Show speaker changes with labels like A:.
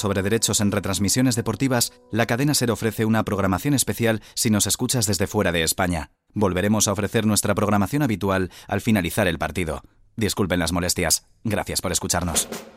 A: sobre derechos en retransmisiones deportivas, la cadena SER ofrece una programación especial si nos escuchas desde fuera de España. Volveremos a ofrecer nuestra programación habitual al finalizar el partido. Disculpen las molestias. Gracias por escucharnos.